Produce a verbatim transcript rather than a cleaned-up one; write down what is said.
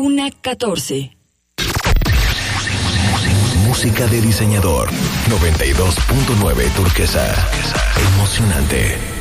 una catorce. Música de diseñador. noventa y dos punto nueve Turquesa. Emocionante.